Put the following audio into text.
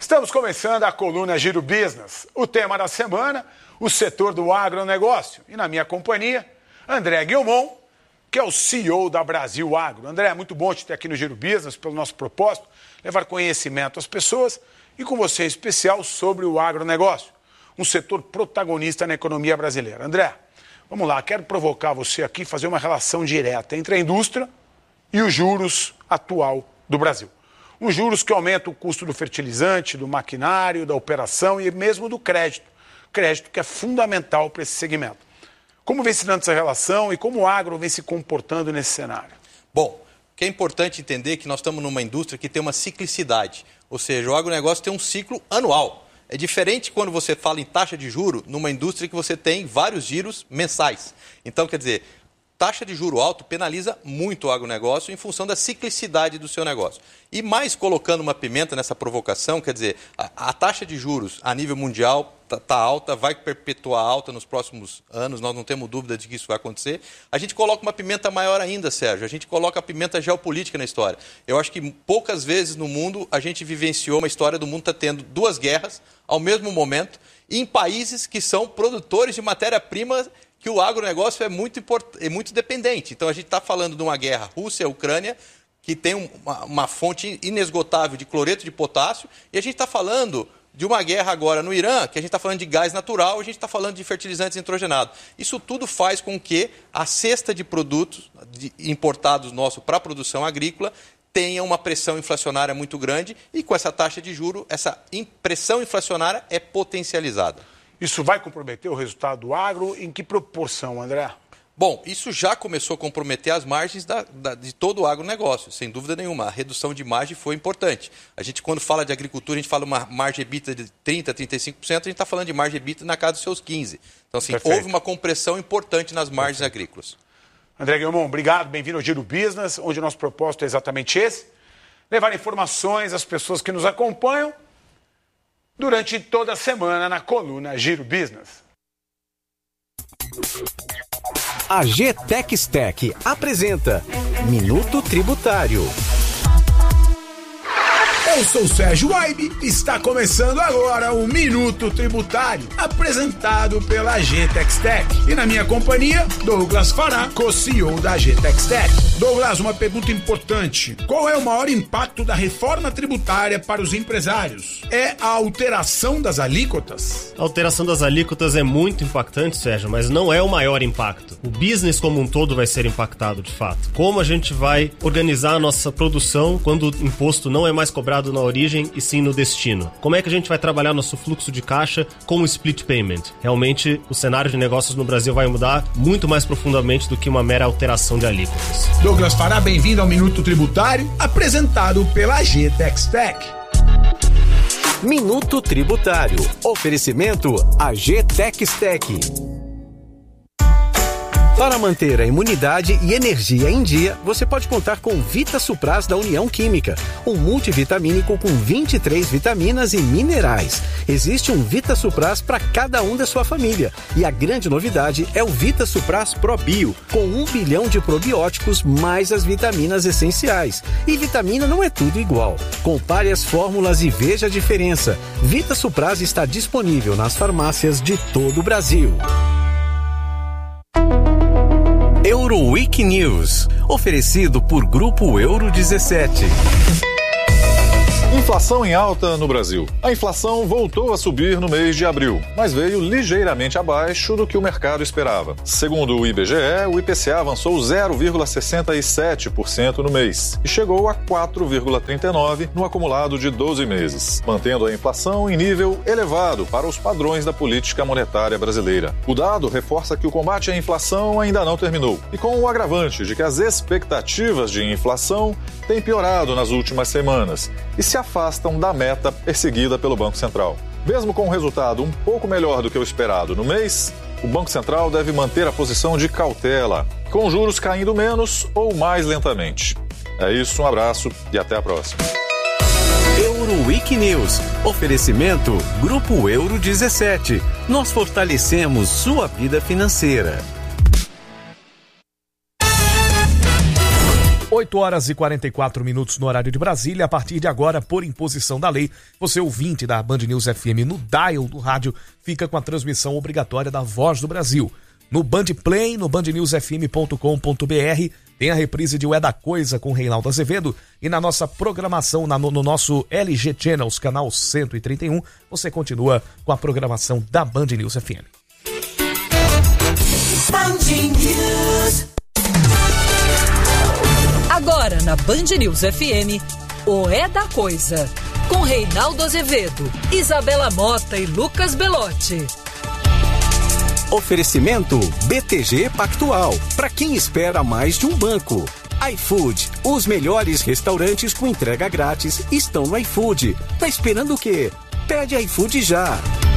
Estamos começando a coluna Giro Business. O tema da semana, o setor do agronegócio. E na minha companhia, André Guilmon, que é o CEO da Brasil Agro. André, muito bom te ter aqui no Giro Business, pelo nosso propósito, levar conhecimento às pessoas e com você em especial sobre o agronegócio, um setor protagonista na economia brasileira. André, vamos lá, quero provocar você aqui, fazer uma relação direta entre a indústria e os juros atual do Brasil. Os juros que aumentam o custo do fertilizante, do maquinário, da operação e mesmo do crédito. Crédito que é fundamental para esse segmento. Como vem se dando essa relação e como o agro vem se comportando nesse cenário? Bom, o que é importante entender é que nós estamos numa indústria que tem uma ciclicidade. Ou seja, o agronegócio tem um ciclo anual. É diferente quando você fala em taxa de juro numa indústria que você tem vários giros mensais. Então, quer dizer, taxa de juro alto penaliza muito o agronegócio em função da ciclicidade do seu negócio. E mais colocando uma pimenta nessa provocação, quer dizer, a taxa de juros a nível mundial está alta, vai perpetuar alta nos próximos anos, nós não temos dúvida de que isso vai acontecer. A gente coloca uma pimenta maior ainda, Sérgio, a gente coloca a pimenta geopolítica na história. Eu acho que poucas vezes no mundo a gente vivenciou uma história do mundo está tendo duas guerras ao mesmo momento, em países que são produtores de matéria-prima que o agronegócio é muito dependente. Então, a gente está falando de uma guerra Rússia-Ucrânia, que tem uma fonte inesgotável de cloreto de potássio, e a gente está falando de uma guerra agora no Irã, que a gente está falando de gás natural, a gente está falando de fertilizantes nitrogenados. Isso tudo faz com que a cesta de produtos importados nosso para a produção agrícola tenha uma pressão inflacionária muito grande, e com essa taxa de juros, essa pressão inflacionária é potencializada. Isso vai comprometer o resultado do agro? Em que proporção, André? Bom, isso já começou a comprometer as margens de todo o agronegócio, sem dúvida nenhuma. A redução de margem foi importante. A gente, quando fala de agricultura, a gente fala uma margem EBITDA de 30%, 35%, a gente está falando de margem EBITDA na casa dos seus 15%. Então, assim, Perfeito. houve uma compressão importante nas margens agrícolas. André Guilmon, obrigado, bem-vindo ao Giro Business, onde o nosso propósito é exatamente esse, levar informações às pessoas que nos acompanham durante toda a semana na coluna Giro Business. A GTEC Stack apresenta Minuto Tributário. Eu sou o Sérgio Waibe e está começando agora o Minuto Tributário, apresentado pela GTEC Stack. E na minha companhia, Douglas Fará, co-CEO da GTEC Stack. Douglas, uma pergunta importante. Qual é o maior impacto da reforma tributária para os empresários? É a alteração das alíquotas? A alteração das alíquotas é muito impactante, Sérgio, mas não é o maior impacto. O business como um todo vai ser impactado, de fato. Como a gente vai organizar a nossa produção quando o imposto não é mais cobrado na origem e sim no destino? Como é que a gente vai trabalhar nosso fluxo de caixa com o split payment? Realmente, o cenário de negócios no Brasil vai mudar muito mais profundamente do que uma mera alteração de alíquotas. Douglas Fará, bem-vindo ao Minuto Tributário, apresentado pela GTEC Stack. Minuto Tributário. Oferecimento a GTEC Stack. Para manter a imunidade e energia em dia, você pode contar com Vita Supras da União Química, um multivitamínico com 23 vitaminas e minerais. Existe um Vita Supras para cada um da sua família. E a grande novidade é o Vita Supras Pro Bio, com 1 bilhão de probióticos mais as vitaminas essenciais. E vitamina não é tudo igual. Compare as fórmulas e veja a diferença. Vita Supras está disponível nas farmácias de todo o Brasil. Euroweek News, oferecido por Grupo Euro 17. Inflação em alta no Brasil. A inflação voltou a subir no mês de abril, mas veio ligeiramente abaixo do que o mercado esperava. Segundo o IBGE, o IPCA avançou 0,67% no mês e chegou a 4,39% no acumulado de 12 meses, mantendo a inflação em nível elevado para os padrões da política monetária brasileira. O dado reforça que o combate à inflação ainda não terminou, e com o agravante de que as expectativas de inflação têm piorado nas últimas semanas e se afastam da meta perseguida pelo Banco Central. Mesmo com um resultado um pouco melhor do que o esperado no mês, o Banco Central deve manter a posição de cautela, com juros caindo menos ou mais lentamente. É isso, um abraço e até a próxima. Euroweek News. Oferecimento Grupo Euro 17. Nós fortalecemos sua vida financeira. 8 horas e 44 minutos no horário de Brasília. A partir de agora, por imposição da lei, você ouvinte da Band News FM no dial do rádio fica com a transmissão obrigatória da Voz do Brasil. No Band Play, no bandnewsfm.com.br, tem a reprise de O É da Coisa com Reinaldo Azevedo, e na nossa programação, no nosso LG Channels, canal 131, você continua com a programação da Band News FM. Band News. Agora na Band News FM, O É da Coisa, com Reinaldo Azevedo, Isabela Mota e Lucas Belotti. Oferecimento BTG Pactual, para quem espera mais de um banco. iFood, os melhores restaurantes com entrega grátis estão no iFood. Tá esperando o quê? Pede iFood já.